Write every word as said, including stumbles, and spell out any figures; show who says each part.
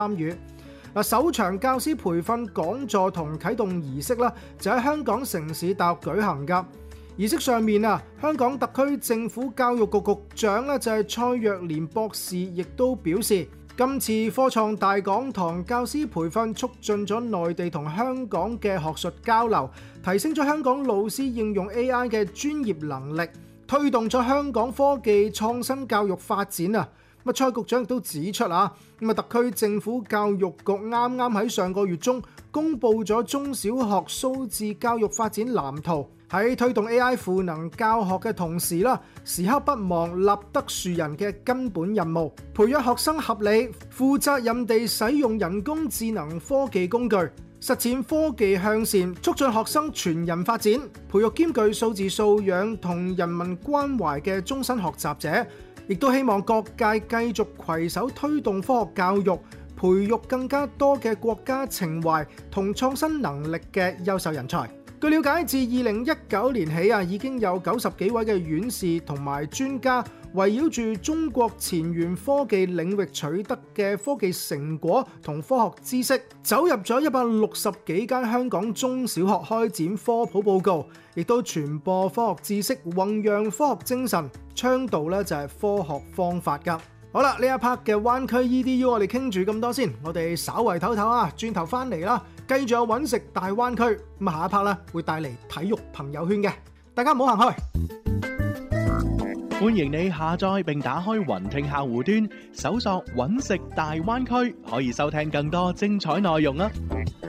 Speaker 1: 參與。嗱，首場教師培訓講座同啟動儀式啦，就喺香港城市大學舉行㗎。儀式上面啊，香港特區政府教育局局長咧就係蔡若蓮博士，亦都表示，今次科創大講堂教師培訓促進咗內地同香港嘅學術交流，提升咗香港老師應用 A I 嘅專業能力，推動咗香港科技創新教育發展啊！咁蔡局長亦都指出啊，咁啊特區政府教育局啱啱喺上個月中公布咗中小學數字教育發展藍圖，喺推動 A I 賦能教學嘅同時啦，時刻不忘立德樹人嘅根本任務，培養學生合理、負責任地使用人工智能科技工具，實踐科技向善，促進學生全人發展，培育兼具數字素養同人民關懷嘅終身學習者。亦都希望各界繼續攜手推動科學教育，培育更加多嘅國家情懷同創新能力嘅優秀人才。據了解，自二零一九年起啊，已經有九十幾位嘅院士同埋專家圍繞住中國前沿科技領域取得嘅科技成果同科學知識，走入咗一百六十幾間香港中小學開展科普報告，亦都傳播科學知識，弘揚科學精神，倡導咧就係科學方法㗎。好啦，呢一 part 嘅灣區 E D U 我哋傾住咁多先，我哋稍為唞唞啊，轉頭翻嚟啦，繼續有揾食大灣區。咁下一 part 咧會帶嚟體育朋友圈嘅，大家唔好行開。
Speaker 2: 歡迎你下載並打開雲聽客戶端，搜索揾食大灣區，可以收聽更多精彩內容啊！